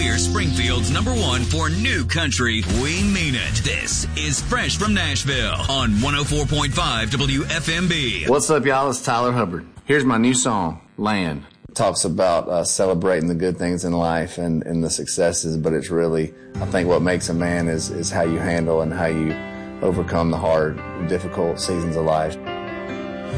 We're Springfield's #1 for new country. We mean it. This is Fresh from Nashville on 104.5 WFMB. What's up, y'all? It's Tyler Hubbard. Here's my new song, Land. It talks about celebrating the good things in life and the successes, but it's really, I think what makes a man is how you handle and how you overcome the hard, difficult seasons of life.